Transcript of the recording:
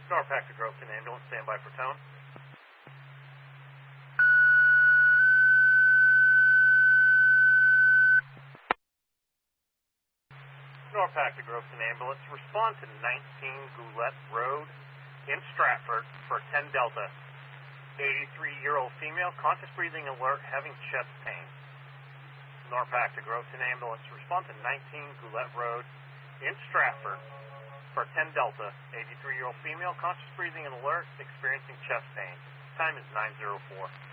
Norpac to Groveton ambulance, standby for tone. Norpac to Groveton ambulance, respond to 19 Goulette Road in Stratford for 10 Delta. 83-year-old female, conscious breathing alert, having chest pain. Norpac to Groveton ambulance, respond to 19 Goulette Road in Stratford for 10 Delta. 83-year-old female, conscious breathing and alert, experiencing chest pain. Time is 9:04.